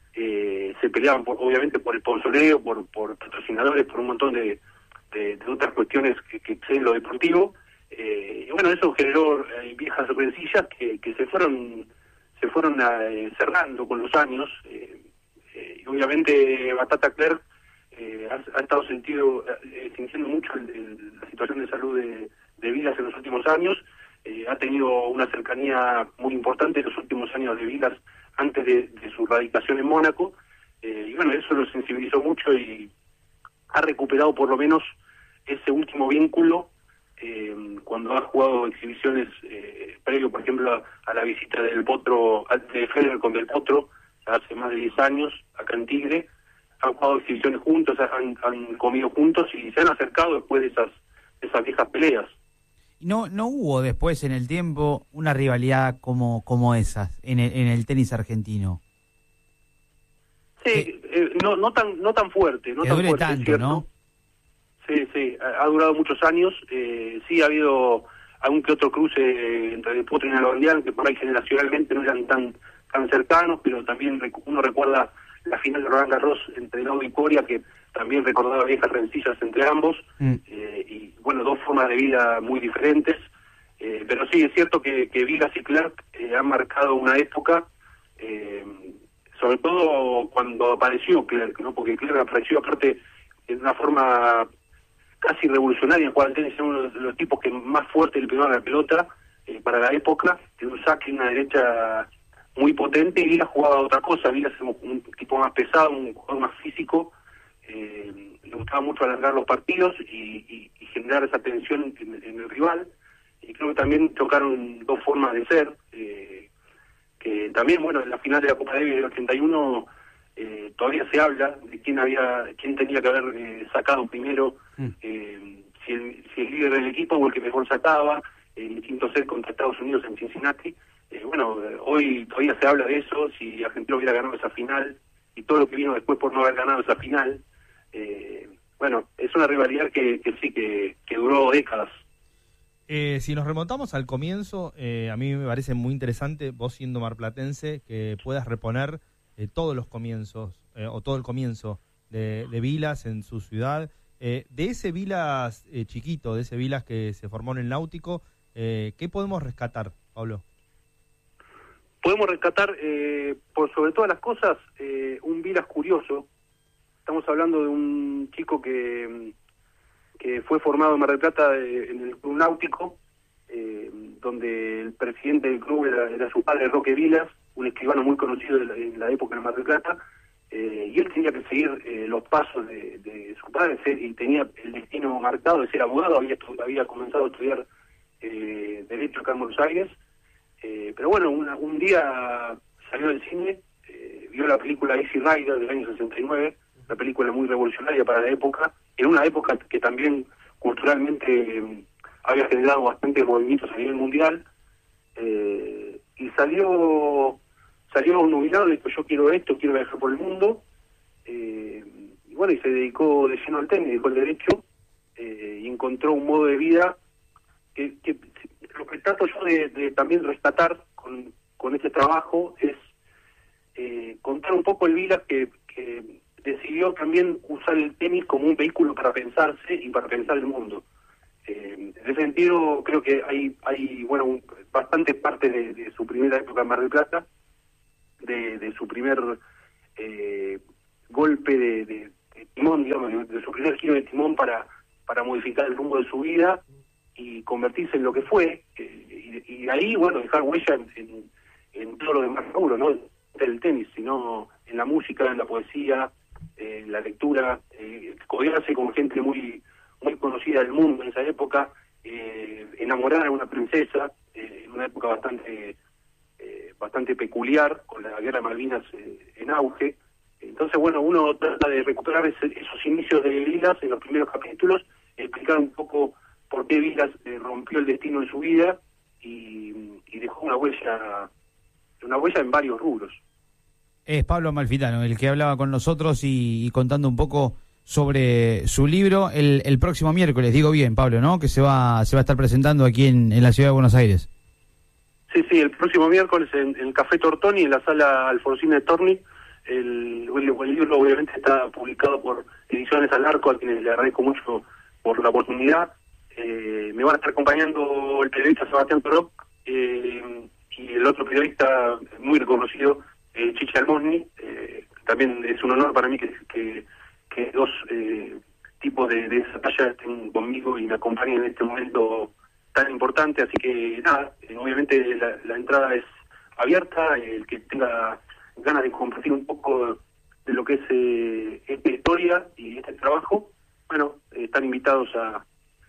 Eh, se peleaban por, obviamente por el sponsoreo, por, por patrocinadores, por un montón de, de, de otras cuestiones que, que exceden lo deportivo, eh, y bueno, eso generó eh, viejas rencillas que, que se fueron se fueron eh, cerrando con los años, eh, eh, y obviamente Batata Clerc eh, ha, ha estado sentido, eh, sintiendo mucho el, el, la situación de salud de, de Vilas en los últimos años. Eh, ha tenido una cercanía muy importante en los últimos años de Vilas antes de, de su radicación en Mónaco, eh, y bueno, eso lo sensibilizó mucho y ha recuperado por lo menos ese último vínculo eh, cuando ha jugado exhibiciones eh, previo, por ejemplo, a, a la visita del Potro, de Federer con Del Potro, hace más de diez años, acá en Tigre. Han jugado exhibiciones juntos, han, han comido juntos y se han acercado después de esas, de esas viejas peleas. No, no hubo después en el tiempo una rivalidad como como esas en el, en el tenis argentino. Sí, eh, no no tan no tan fuerte, no que tan dure fuerte, tanto, ¿cierto? ¿no? Sí, sí, ha, ha durado muchos años. Eh, sí ha habido algún que otro cruce entre el Potro y Nalbandián, que por ahí generacionalmente no eran tan tan cercanos, pero también uno recuerda la final de Roland Garros entre Laudo y Coria, que también recordaba viejas rencillas entre ambos, mm. eh, y bueno, dos formas de vida muy diferentes, eh, pero sí, es cierto que, que Vilas y Clerc eh, han marcado una época, eh, sobre todo cuando apareció Clerc, ¿no? Porque Clerc apareció aparte de una forma casi revolucionaria, en cual el tenis era uno de los tipos que más fuerte le pegaban a la pelota eh, para la época, de un saque y una derecha muy potente, y Vilas jugaba otra cosa. Vilas era un tipo más pesado, un jugador más físico, eh, le gustaba mucho alargar los partidos y, y, y generar esa tensión en, en el rival, y creo que también chocaron dos formas de ser, eh, que también, bueno, en la final de la Copa Davis del ochenta y uno eh, todavía se habla de quién había quién tenía que haber eh, sacado primero, mm. eh, si, el, si el líder del equipo o el que mejor sacaba, el quinto set contra Estados Unidos en Cincinnati. Eh, bueno, eh, hoy todavía se habla de eso, si Argentina hubiera ganado esa final y todo lo que vino después por no haber ganado esa final. Eh, bueno, es una rivalidad que, que sí, que, que duró décadas. Eh, si nos remontamos al comienzo, eh, a mí me parece muy interesante, vos siendo marplatense, que puedas reponer eh, todos los comienzos, eh, o todo el comienzo de, de Vilas en su ciudad. Eh, de ese Vilas eh, chiquito, de ese Vilas que se formó en el Náutico, eh, ¿qué podemos rescatar, Pablo? Podemos rescatar, eh, por sobre todas las cosas, eh, un Vilas curioso. Estamos hablando de un chico que, que fue formado en Mar del Plata eh, en el Club Náutico, eh, donde el presidente del club era, era su padre, Roque Vilas, un escribano muy conocido en la, en la época de Mar del Plata, eh, y él tenía que seguir eh, los pasos de, de su padre, y tenía el destino marcado de ser abogado. Había, había comenzado a estudiar eh, Derecho acá en Buenos Aires. Eh, pero bueno, una, un día salió del cine, eh, vio la película Easy Rider del año sesenta y nueve, una película muy revolucionaria para la época, en una época que también culturalmente eh, había generado bastantes movimientos a nivel mundial, eh, y salió salió nubilado, dijo: yo quiero esto, quiero viajar por el mundo, eh, y bueno, y se dedicó de lleno al tenis, dejó el derecho, eh, y encontró un modo de vida que, que lo que trato yo de, de también rescatar con, con este trabajo es eh, contar un poco el Vilas que, que decidió también usar el tenis como un vehículo para pensarse y para pensar el mundo. Eh, en ese sentido, creo que hay, hay bueno, un, bastante parte de, de su primera época en Mar del Plata, de, de su primer eh, golpe de, de, de timón, digamos, de, de su primer giro de timón para, para modificar el rumbo de su vida y convertirse en lo que fue, eh, y, y ahí, bueno, dejar huella en, en, en todo lo demás rubro, no el tenis, sino en la música, en la poesía, eh, en la lectura, eh, codearse con gente muy muy conocida del mundo en esa época, eh, enamorar a una princesa, eh, en una época bastante eh, bastante peculiar, con la guerra de Malvinas eh, en auge. Entonces, bueno, uno trata de recuperar ese, esos inicios de Vilas en los primeros capítulos, explicar un poco por qué Vilas eh, rompió el destino en su vida y, y dejó una huella, una huella en varios rubros. Es Pablo Amalfitano el que hablaba con nosotros y, y contando un poco sobre su libro el, el próximo miércoles, digo bien, Pablo, ¿no? Que se va se va a estar presentando aquí en, en la ciudad de Buenos Aires. Sí, sí, el próximo miércoles en, en el Café Tortoni, en la sala Alfonsín de Torni. El, el, el libro obviamente está publicado por Ediciones al Arco, a quienes le agradezco mucho por la oportunidad. Eh, me van a estar acompañando el periodista Sebastián Torok eh, y el otro periodista muy reconocido, eh, Chichi Almosni. Eh, también es un honor para mí que, que que dos eh, tipos de, de esa talla estén conmigo y me acompañen en este momento tan importante, así que nada, eh, obviamente la, la entrada es abierta, eh, el que tenga ganas de compartir un poco de lo que es eh, esta historia y este trabajo, bueno, eh, están invitados a,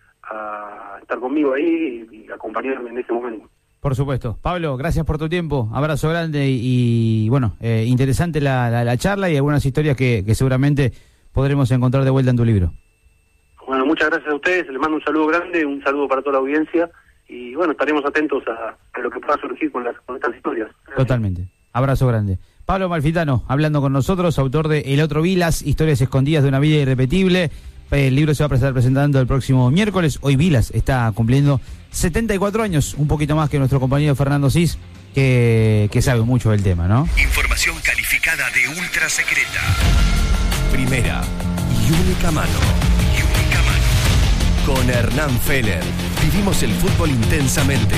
a estar conmigo ahí y, y acompañarme en este momento. Por supuesto. Pablo, gracias por tu tiempo, abrazo grande y, y bueno, eh, interesante la, la, la charla y algunas historias que, que seguramente podremos encontrar de vuelta en tu libro. Bueno, muchas gracias a ustedes, les mando un saludo grande, un saludo para toda la audiencia y bueno, estaremos atentos a, a lo que pueda surgir con, las, con estas historias. Totalmente, abrazo grande. Pablo Amalfitano, hablando con nosotros, autor de El Otro Vilas, Historias Escondidas de una Vida Irrepetible. El libro se va a estar presentando el próximo miércoles. Hoy Vilas está cumpliendo setenta y cuatro años, un poquito más que nuestro compañero Fernando Cis, que, que sabe mucho del tema, ¿no? Información calificada de ultra secreta. Primera y única mano. Y única mano. Con Hernán Feller vivimos el fútbol intensamente.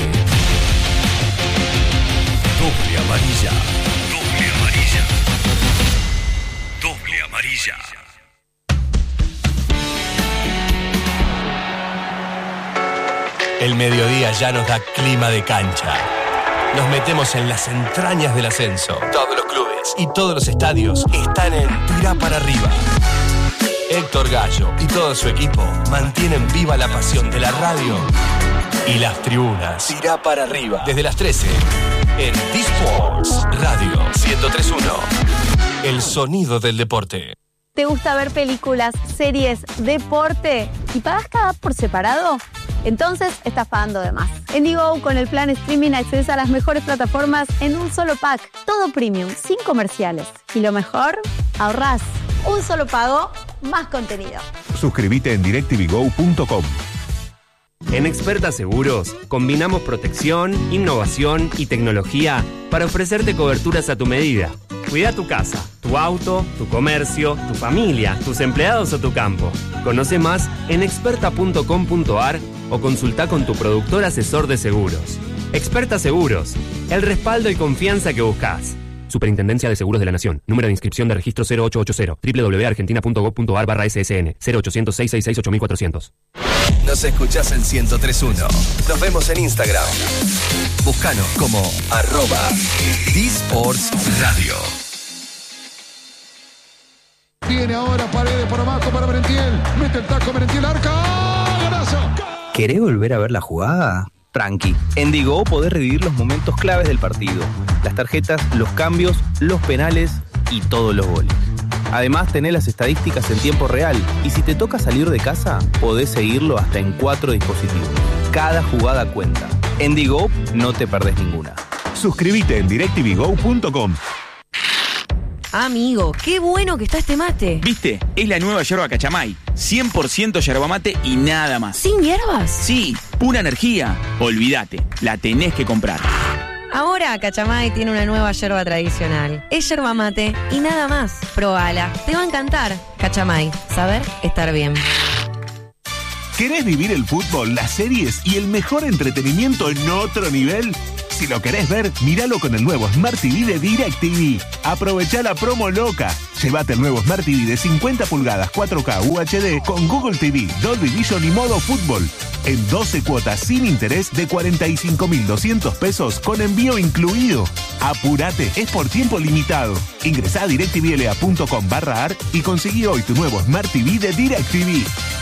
Doble amarilla. Doble amarilla. Doble amarilla. El mediodía ya nos da clima de cancha. Nos metemos en las entrañas del ascenso. Todos los clubes y todos los estadios están en Tirá para arriba. Héctor Gallo y todo su equipo mantienen viva la pasión de la radio y las tribunas. Tirá para arriba. Desde las trece en D-Sports Radio ciento tres punto uno. El sonido del deporte. ¿Te gusta ver películas, series, deporte y pagas cada por separado? Entonces estás pagando de más. En Digo, con el plan streaming accedes a las mejores plataformas en un solo pack. Todo premium, sin comerciales. Y lo mejor, ahorrás. Un solo pago, más contenido. Suscríbete en directv go punto com. En Experta Seguros, combinamos protección, innovación y tecnología para ofrecerte coberturas a tu medida. Cuida tu casa, tu auto, tu comercio, tu familia, tus empleados o tu campo. Conoce más en experta punto com punto a r o consulta con tu productor asesor de seguros. Experta Seguros, el respaldo y confianza que buscas. Superintendencia de Seguros de la Nación. Número de inscripción de registro cero ocho ocho cero. doble u doble u doble u punto argentina punto gov punto a r barra S S N. cero ochocientos, seiscientos sesenta y seis, ocho mil cuatrocientos. Nos escuchás en ciento tres punto uno. Nos vemos en Instagram. Búscanos como arroba D-Sports Radio. Viene ahora Paredes por abajo para Merentiel. Mete el taco Merentiel, arca. ¡Golazo! ¿Querés volver a ver la jugada? Tranqui. En Digo podés revivir los momentos claves del partido. Las tarjetas, los cambios, los penales y todos los goles. Además, tenés las estadísticas en tiempo real. Y si te toca salir de casa, podés seguirlo hasta en cuatro dispositivos. Cada jugada cuenta. En Digo no te perdés ninguna. Suscríbete en directv go punto com. Amigo, qué bueno que está este mate. ¿Viste? Es la nueva yerba Cachamay. cien por ciento yerba mate y nada más. ¿Sin hierbas? Sí, pura energía. Olvídate, la tenés que comprar. Ahora Cachamay tiene una nueva yerba tradicional. Es yerba mate y nada más. Probala, te va a encantar. Cachamay, saber estar bien. ¿Querés vivir el fútbol, las series y el mejor entretenimiento en otro nivel? Si lo querés ver, míralo con el nuevo Smart T V de DirecTV. Aprovechá la promo loca. Llévate el nuevo Smart T V de cincuenta pulgadas cuatro K U H D con Google T V, Dolby Vision y modo fútbol. En doce cuotas sin interés de cuarenta y cinco mil doscientos pesos con envío incluido. Apurate, es por tiempo limitado. Ingresá a directvla punto com barra ar y conseguí hoy tu nuevo Smart T V de DirecTV.